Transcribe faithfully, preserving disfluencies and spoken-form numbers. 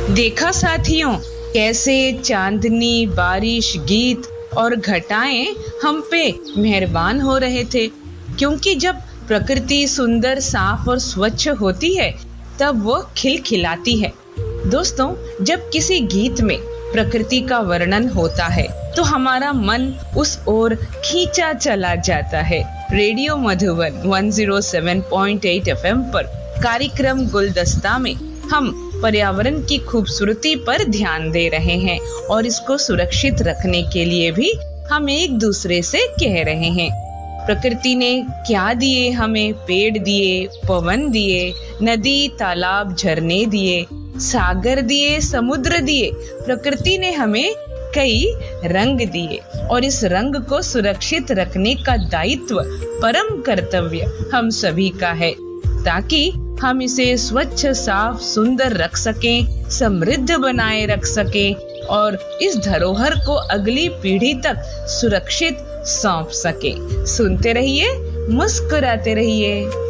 देखा साथियों, कैसे चांदनी, बारिश, गीत और घटाएं हम पे मेहरबान हो रहे थे, क्योंकि जब प्रकृति सुंदर, साफ और स्वच्छ होती है तब वो खिलखिलाती है। दोस्तों, जब किसी गीत में प्रकृति का वर्णन होता है तो हमारा मन उस ओर खींचा चला जाता है। रेडियो मधुबन एक सौ सात पॉइंट आठ एफएम पर कार्यक्रम गुलदस्ता में हम पर्यावरण की खूबसूरती पर ध्यान दे रहे हैं और इसको सुरक्षित रखने के लिए भी हम एक दूसरे से कह रहे हैं। प्रकृति ने क्या दिए हमें? पेड़ दिए, पवन दिए, नदी, तालाब, झरने दिए, सागर दिए, समुद्र दिए। प्रकृति ने हमें कई रंग दिए और इस रंग को सुरक्षित रखने का दायित्व, परम कर्तव्य हम सभी का है, ताकि हम इसे स्वच्छ, साफ, सुंदर रख सकें, समृद्ध बनाए रख सकें और इस धरोहर को अगली पीढ़ी तक सुरक्षित सौंप सकें। सुनते रहिए, मुस्कुराते रहिए।